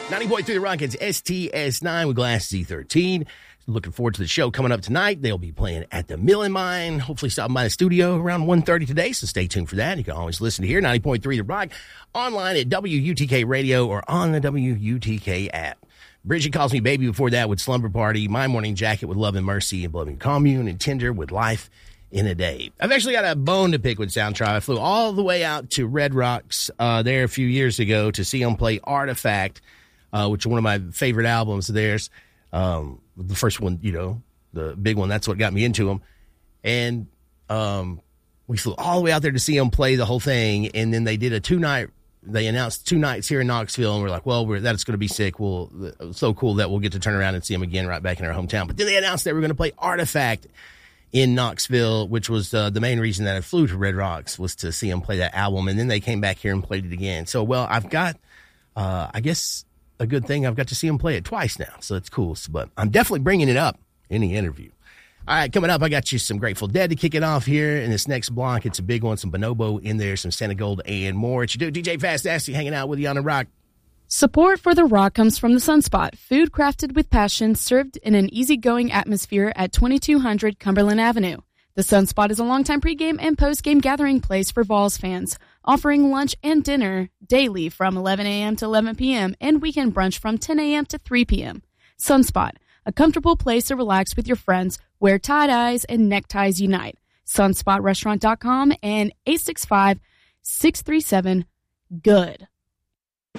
90.3 The Rockets, STS9 with Glass Z13. Looking forward to the show coming up tonight. They'll be playing at the Mill and Mine. Hopefully stopping by the studio around 1:30 today, so stay tuned for that. You can always listen to here, 90.3 The Rock, online at WUTK Radio or on the WUTK app. Bridget Calls Me Baby before that with Slumber Party, My Morning Jacket with Love and Mercy and Blooming Commune, and Tinder with Life in a Day. I've actually got a bone to pick with Soundtribe. I flew all the way out to Red Rocks there a few years ago to see them play Artifact, which is one of my favorite albums of theirs. The first one, you know, the big one, that's what got me into them. And we flew all the way out there to see them play the whole thing. And then they did they announced 2 nights here in Knoxville. And we're like, well, that's going to be sick. It's so cool that we'll get to turn around and see them again right back in our hometown. But then they announced they were going to play Artifact in Knoxville, which was the main reason that I flew to Red Rocks, was to see them play that album. And then they came back here and played it again. So, well, I've got, I guess, a good thing I've got to see him play it twice now, so it's cool. But I'm definitely bringing it up in the interview. All right, coming up, I got you some Grateful Dead to kick it off here in this next block. It's a big one, some Bonobo in there, some Santa Gold, and more. It's your dude, DJ Fast Assy, hanging out with you on the Rock. Support for The Rock comes from the Sunspot, food crafted with passion, served in an easygoing atmosphere at 2200 Cumberland Avenue. The Sunspot is a longtime pregame and postgame gathering place for Vols fans, offering lunch and dinner daily from 11 a.m. to 11 p.m. and weekend brunch from 10 a.m. to 3 p.m. Sunspot, a comfortable place to relax with your friends where tie-dyes and neckties unite. SunspotRestaurant.com and 865-637-GOOD.